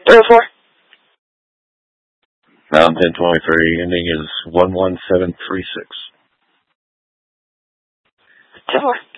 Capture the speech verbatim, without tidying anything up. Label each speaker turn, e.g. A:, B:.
A: oh four.
B: Mountain ten twenty-three, ending is one one seven three six.
A: ten four.